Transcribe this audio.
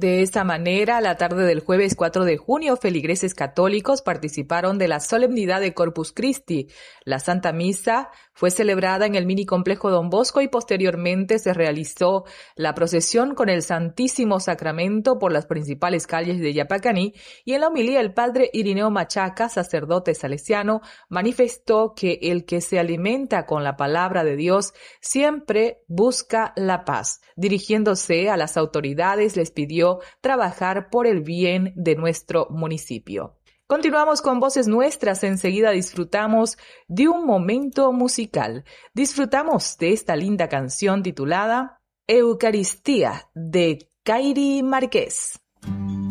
De esta manera, la tarde del jueves 4 de junio, feligreses católicos participaron de la solemnidad de Corpus Christi. La Santa Misa fue celebrada en el mini complejo Don Bosco y posteriormente se realizó la procesión con el Santísimo Sacramento por las principales calles de Yapacaní, y en la homilía el padre Irineo Machaca, sacerdote salesiano, manifestó que el que se alimenta con la palabra de Dios siempre busca la paz. Dirigiéndose a las autoridades, les pidió trabajar por el bien de nuestro municipio. Continuamos con Voces Nuestras. Enseguida disfrutamos de un momento musical. Disfrutamos de esta linda canción titulada Eucaristía de Kairi Márquez.